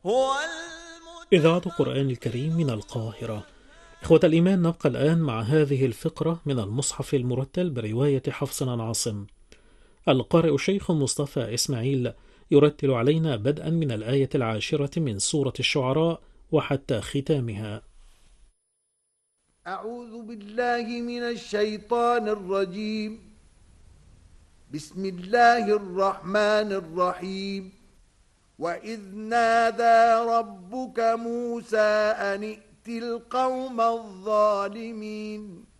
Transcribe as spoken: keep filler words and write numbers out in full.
هو إذاعة القرآن الكريم من القاهرة. إخوة الإيمان، نبقى الآن مع هذه الفقرة من المصحف المرتل برواية حفص عن عاصم. القارئ الشيخ مصطفى إسماعيل يرتل علينا بدءا من الآية العاشرة من سورة الشعراء وحتى ختامها. أعوذ بالله من الشيطان الرجيم. بسم الله الرحمن الرحيم. وإذ نادى ربك موسى أن ائت القوم الظالمين